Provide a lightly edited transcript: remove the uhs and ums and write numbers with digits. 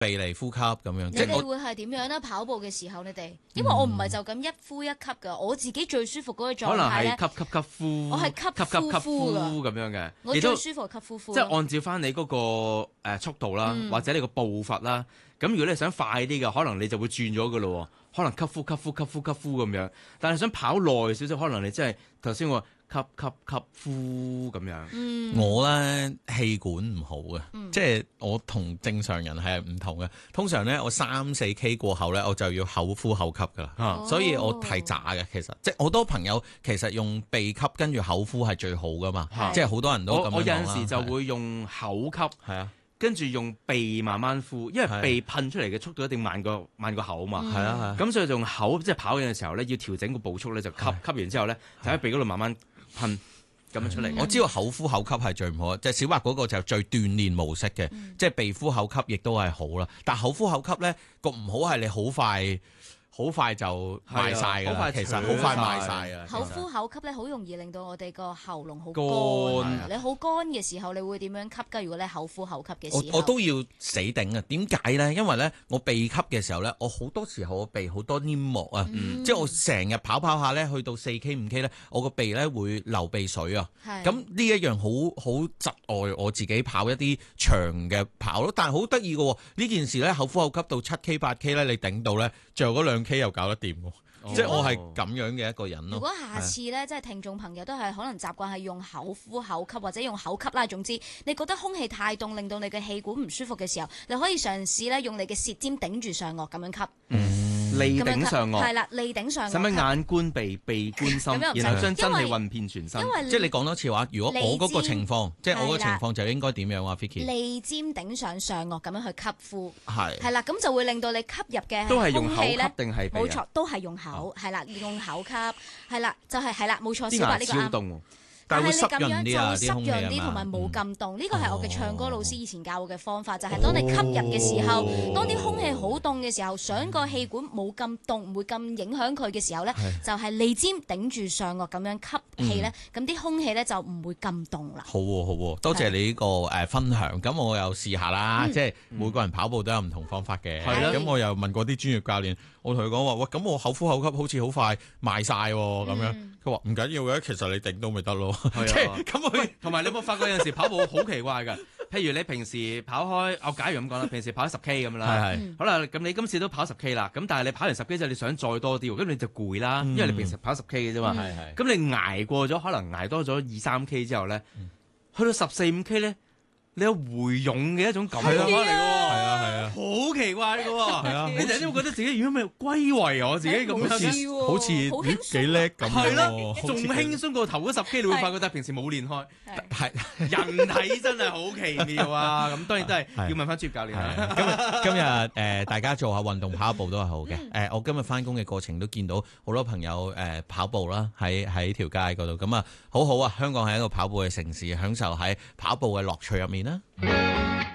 鼻嚟呼吸咁樣。 你哋會係點樣咧？跑步嘅時候你哋，因為我唔係就咁一呼一吸㗎，我自己最舒服嗰個狀可能態咧， 係吸呼， 我係吸呼㗎咁樣嘅， 我最舒服係吸呼呼。 即係按照翻你嗰個速度啦，或者你個步伐啦。咁如果你想快啲嘅，可能你就會轉咗㗎咯。可能吸呼咁樣。但係想跑耐少少，可能你真係頭先我吸呼咁樣。 我咧氣管唔好嘅，即係我同正常人係唔同嘅。通常咧我3-4K 過後咧，我就要口呼口吸㗎啦。所以我係渣嘅，其實即係好多朋友其實用鼻吸跟住口呼係最好㗎嘛。即係好多人都咁樣講啦。 我有陣時就會用口吸，係啊。跟住用鼻慢慢呼，因為鼻噴出嚟嘅速度一定慢過口嘛。係啊，咁所以用口即係跑緊嘅時候咧，要調整個步速咧，就吸完之後咧，就喺鼻嗰度慢慢噴咁樣出嚟。 我知道口呼口吸係最唔好，即係小白嗰個就最鍛鍊模式嘅，即係鼻呼口吸亦都係好啦。但係口呼口吸咧個唔好係你好快就賣晒㗎啦，其實好快賣晒啊！ 口呼口吸咧，好容易令到我哋個喉嚨好乾。你好乾嘅時候，你會點樣吸㗎？如果你口呼口吸嘅時候， 我都要死頂啊！點解咧？因為咧，我鼻吸嘅時候咧，我好多時候我鼻好多黏膜啊，即係我成日跑下咧，去到4K 5K 咧，我個鼻咧會流鼻水啊。咁呢一樣好窒礙我自己跑一啲長嘅跑咯。但係好得意嘅喎，呢件事咧口呼口吸到7K 8K 咧，你頂到咧，最後嗰2K 又搞得掂喎。即係我係咁樣嘅一個人咯。 如果下次咧，即係聽眾朋友都係可能習慣係用口呼口吸或者用口吸啦，總之你覺得空氣太凍，令到你嘅氣管唔舒服嘅時候，你可以嘗試咧用你嘅舌尖頂住上顎咁樣吸。 脷頂上顎， 係啦，脷頂上顎。 使唔使眼觀鼻，鼻觀心，然後將真氣運遍全身？ 即係你講多次話，如果我嗰個情況，即係我個情況就應該點樣啊 Vicky？ 脷尖頂上上顎咁樣去吸呼， 係啦，咁就會令到你吸入嘅都係用口吸空氣咧， 定係鼻啊？ 冇錯，都係用口，係啦，用口吸，係啦，就係啦，冇錯， 啲小白呢個啱。 牙超凍。 但係會你咁樣就會濕潤啲， 啲同埋冇咁凍。呢個係我嘅唱歌老師以前教我嘅方法，就係當你吸入嘅時候，當啲空氣好凍嘅時候，想個氣管冇咁凍，唔會咁影響佢嘅時候咧，就係脷尖頂住上顎咁樣吸氣咧，咁啲空氣咧就唔會咁凍啦。 好喎，多謝你呢個分享。咁我又試下啦，即係每個人跑步都有唔同方法嘅。咁我又問過啲專業教練，我同佢講話，喂，咁我口呼口吸好似好快賣晒喎，咁樣。佢話唔緊要嘅，其實你頂到咪得咯。即係咁佢， 同埋你有冇發覺有陣時跑步好奇怪㗎？譬如你平時跑開，我假如咁講啦，平時跑10K 咁啦，好啦，咁你今次都跑10K啦，咁但係你跑完10K 之後，你想再多啲喎，咁你就攰啦，因為你平時跑10K 嘅啫嘛，咁你捱過咗，可能捱多咗2-3K 之後咧，去到14-15K 咧。你有回勇嘅一種感覺嚟嘅喎， 係啊， 好奇怪嘅喎，你就因為覺得自己如果咪歸位我自己咁樣， 好似幾叻咁， 係咯，仲輕鬆過頭嗰10K，你會發覺，但係平時冇練開，係人體真係好奇妙啊！咁當然都係要問翻專業教練。 今日大家做下運動跑步都係好嘅。我今日翻工嘅過程都見到好多朋友跑步啦，喺條街嗰度，咁啊好好啊！香港係一個跑步嘅城市，享受喺跑步嘅樂趣入面啦。